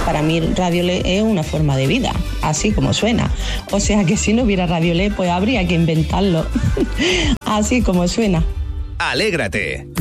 para mí Radiolé es una forma de vida, así como suena. O sea que si no hubiera Radiolé, pues habría que inventarlo, así como suena. Alégrate